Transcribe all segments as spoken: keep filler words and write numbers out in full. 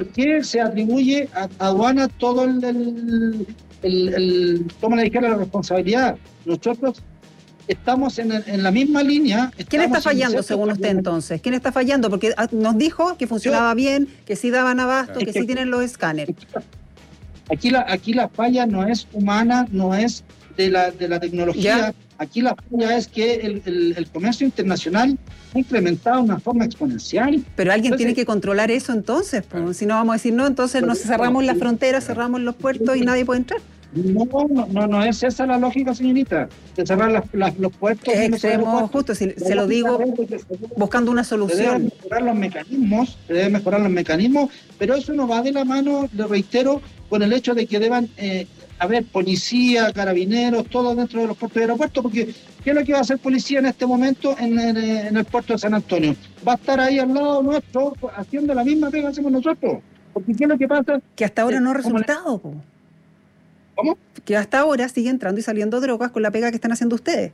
¿por qué se atribuye a, a aduana todo el, el, el, el, ¿cómo le dijera, la responsabilidad? Nosotros estamos en, en la misma línea. ¿Quién está fallando según usted entonces? ¿Quién está fallando? Porque nos dijo que funcionaba Yo, bien, que sí daban abasto, que, que sí tienen los escáneres. Aquí la, aquí la falla no es humana, no es de la, de la tecnología. ¿Ya? Aquí la falla es que el, el, el comercio internacional ha incrementado de una forma exponencial. Pero alguien entonces, tiene que controlar eso entonces. Pues. Si no vamos a decir no, entonces nos cerramos las fronteras, cerramos los puertos y nadie puede entrar. No, no, no, no es esa la lógica, señorita, de cerrar las, las, los puertos. Es extremo justo, si, se lo digo buscando una solución. Se deben mejorar los mecanismos, se deben mejorar los mecanismos, pero eso no va de la mano, le reitero, con el hecho de que deban eh, haber policía, carabineros, todo dentro de los puertos y aeropuertos, porque ¿qué es lo que va a hacer policía en este momento en, en, en el puerto de San Antonio? Va a estar ahí al lado nuestro haciendo la misma pega que hacemos nosotros, porque ¿qué es lo que pasa? Que hasta ahora no ha resultado, po. ¿Cómo? Que hasta ahora sigue entrando y saliendo drogas con la pega que están haciendo ustedes.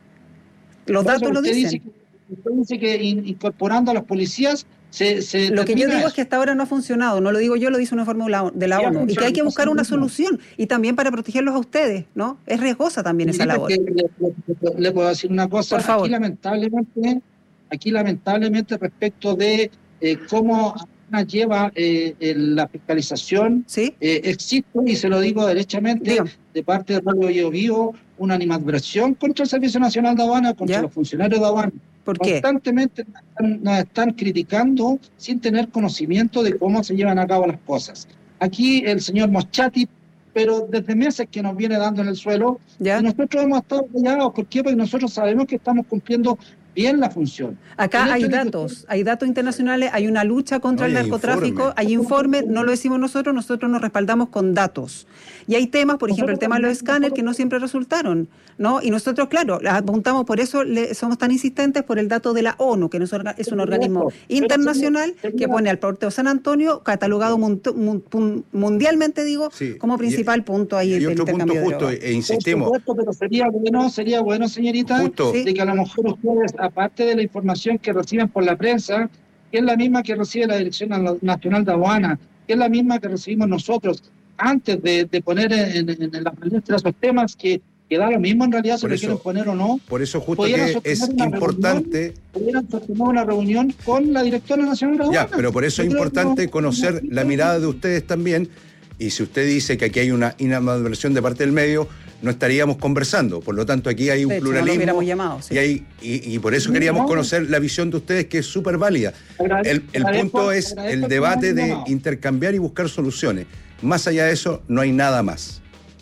Los Por datos lo dicen. Dice que, usted dice que in, incorporando a los policías se, se Lo que yo digo eso. es que hasta ahora no ha funcionado, no lo digo yo, lo dice un informe de la ONU, y que hay que buscar una solución, y también para protegerlos a ustedes, ¿no? Es riesgosa también esa labor. Le, le, le puedo decir una cosa. Por favor. Aquí lamentablemente, aquí lamentablemente respecto de eh, cómo lleva eh, la fiscalización, ¿sí? eh, existe, y se lo digo derechamente, Dígame. de parte de Radio Bio Bio, una animadversión contra el Servicio Nacional de Aduana, contra ¿Ya? los funcionarios de aduana. ¿Por qué? Constantemente nos están, nos están criticando sin tener conocimiento de cómo se llevan a cabo las cosas. Aquí el señor Moschati, pero desde meses que nos viene dando en el suelo, ¿Ya? y nosotros hemos estado callados. ¿Por qué? Porque nosotros sabemos que estamos cumpliendo bien la función. Acá hay datos, usted... hay datos internacionales, hay una lucha contra no, el narcotráfico, informe. hay informes, no lo decimos nosotros, nosotros nos respaldamos con datos. Y hay temas, por ejemplo, el tema de los escáneres que no siempre resultaron, ¿no? Y nosotros, claro, apuntamos, por eso le, somos tan insistentes por el dato de la ONU, que es un organismo internacional que pone al puerto de San Antonio catalogado mundialmente, digo, sí, como principal y, punto ahí. Y del otro punto justo, de e insistimos. Supuesto, pero sería bueno, sería bueno, señorita, justo. de que a lo mejor ustedes, aparte de la información que reciben por la prensa, que es la misma que recibe la Dirección Nacional de Aduana, que es la misma que recibimos nosotros, antes de, de poner en, en, en la palestra esos temas que, que da lo mismo en realidad si lo quieren poner o no. Por eso justo que es importante... Pudieran sostener una reunión con la Directora Nacional de Aduana. Ya, pero por eso es importante conocer la mirada de ustedes también, y si usted dice que aquí hay una inadversión de parte del medio, no estaríamos conversando. Por lo tanto, aquí hay un de hecho, pluralismo. No lo hubiéramos llamado, sí. y, hay, y, y por eso queríamos no, conocer la visión de ustedes, que es súper válida. El, el punto es el debate de intercambiar y buscar soluciones. Más allá de eso, no hay nada más.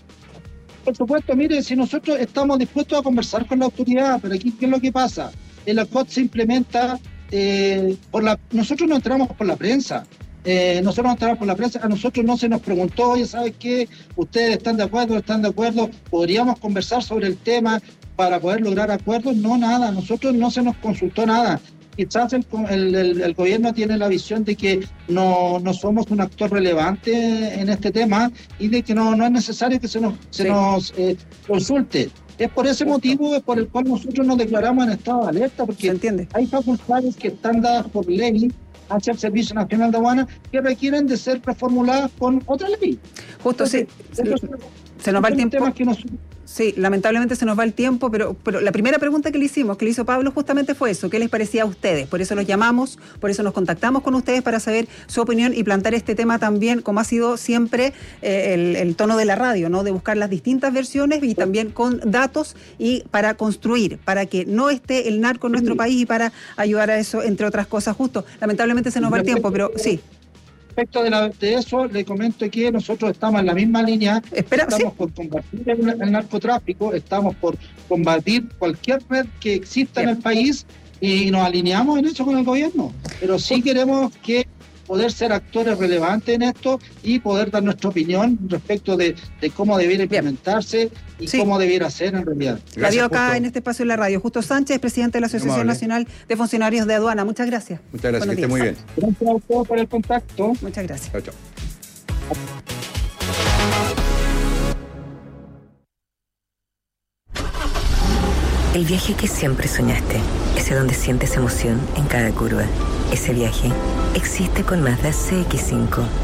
Por supuesto, mire, si nosotros estamos dispuestos a conversar con la autoridad, pero aquí, ¿qué es lo que pasa? El A C O T se implementa, eh, por la, nosotros no entramos por la prensa. Eh, nosotros no entramos por la prensa, a nosotros no se nos preguntó, oye, ¿sabes qué? ¿Ustedes están de acuerdo? ¿Están de acuerdo? ¿Podríamos conversar sobre el tema para poder lograr acuerdos? No, nada, a nosotros no se nos consultó nada. Quizás el, el, el, el gobierno tiene la visión de que no, no somos un actor relevante en este tema y de que no, no es necesario que se nos, se sí. nos eh, consulte. Es por ese motivo por el cual nosotros nos declaramos en estado de alerta, porque hay facultades que están dadas por ley hacia el Servicio Nacional de Aduana que requieren de ser reformuladas con otra ley. Justo, Entonces, sí. Se, se nos va el tiempo. Que nos... Sí, lamentablemente se nos va el tiempo, pero, pero la primera pregunta que le hicimos, que le hizo Pablo, justamente fue eso. ¿Qué les parecía a ustedes? Por eso los llamamos, por eso nos contactamos con ustedes para saber su opinión y plantear este tema también, como ha sido siempre eh, el, el tono de la radio, ¿no? De buscar las distintas versiones y también con datos y para construir, para que no esté el narco en nuestro país y para ayudar a eso, entre otras cosas. Justo, lamentablemente se nos va el tiempo, pero sí. Respecto de, la, de eso, le comento que nosotros estamos en la misma línea. Espera, estamos ¿sí? por combatir el, el narcotráfico, estamos por combatir cualquier red que exista Bien. en el país y nos alineamos en eso con el gobierno. Pero sí queremos que poder ser actores relevantes en esto y poder dar nuestra opinión respecto de, de cómo debiera implementarse Bien. y sí. cómo debiera ser en realidad. La dio acá Justo. en este espacio de la radio. Justo Sánchez, presidente de la Asociación Amable. Nacional de Funcionarios de Aduana. Muchas gracias. Muchas gracias, que esté muy bien. Gracias a todos por el contacto. Muchas gracias. Chao, chao. El viaje que siempre soñaste, ese donde sientes emoción en cada curva. Ese viaje existe con Mazda C X cinco.